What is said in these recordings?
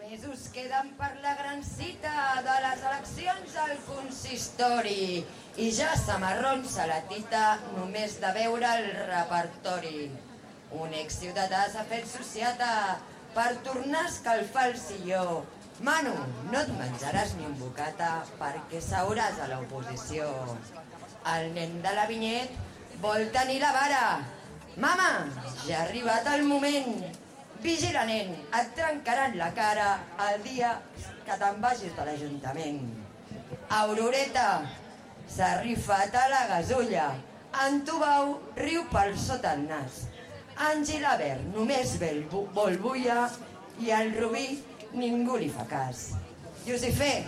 Només us queden per la gran cita de les eleccions al consistori i ja s'amarronsa la tita només de veure el repertori. Un exciutadà s'ha fet societa per tornar a escalfar el silló. Manu, no et menjaràs ni un bocata perquè seuràs a l'oposició. El nen de la Vinyet vol tenir la vara. Mama, ja ha arribat el moment. Vigila, nen, et trencaran la cara el dia que te'n vagis de l'Ajuntament. Auroreta, s'ha rifat a la gasulla. En Tubau riu per sota el nas. En Gilabert només vol bulla i el Rubí ningú li fa cas. Josefé,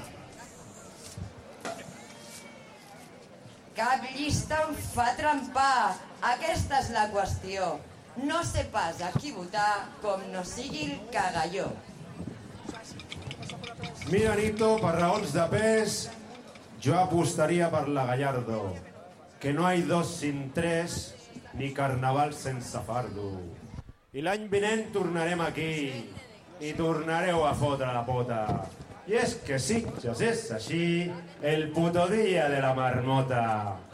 cap llista em fa trempar. Aquesta és la qüestió. No sé pas a qui votar com no sigui el cagalló. Mira, Nito, per raons de pes, jo apostaria per la Gallardo. Que no hay dos sin tres, ni carnaval sense fardo. I l'any vinent tornarem aquí i tornareu a fotre la pota. I és que Sitges és així, el puto dia de la marmota.